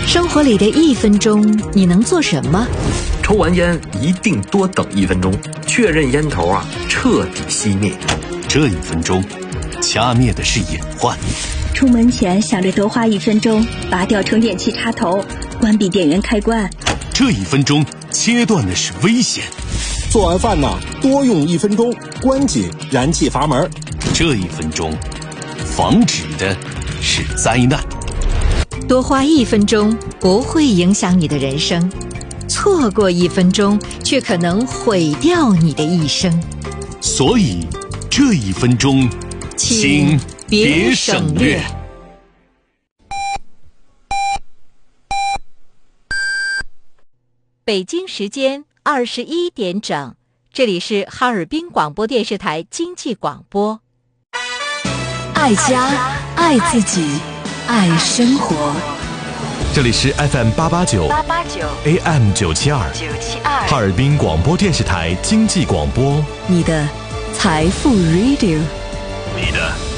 生活里的1分钟，你能做什么？ 抽完烟一定多等1分钟，确认烟头彻底熄灭。 这1分钟，掐灭的是隐患。 出门前想着多花1分钟，拔掉充电器插头，关闭电源开关。 这1分钟，切断的是危险。 做完饭多用1分钟，关紧燃气阀门。 这1分钟，防止的是灾难。 多花1分钟不会影响你的人生，错过1分钟却可能毁掉你的一生。 所以这1分钟，请别省略。 北京时间21点整，这里是哈尔滨广播电视台经济广播。爱家，爱自己，爱生活。 这里是 FM 889 AM 972哈尔滨广播电视台经济广播， 你的财富 Radio， 你的